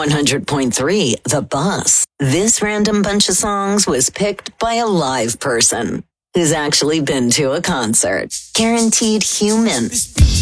100.3 The Boss. This random bunch of songs was picked by a live person who's actually been to a concert. Guaranteed human.